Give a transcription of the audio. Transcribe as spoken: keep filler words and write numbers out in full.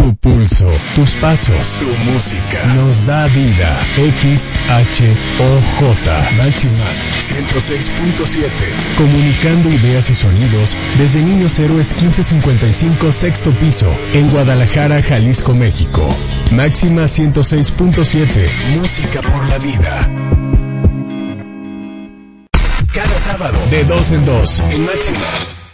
Tu pulso, tus pasos, tu música nos da vida. X H O J Máxima ciento seis punto siete. Comunicando ideas y sonidos desde Niños Héroes quince cincuenta y cinco, sexto piso, en Guadalajara, Jalisco, México. Máxima ciento seis punto siete. Música por la vida. Cada sábado, de dos en dos, en Máxima.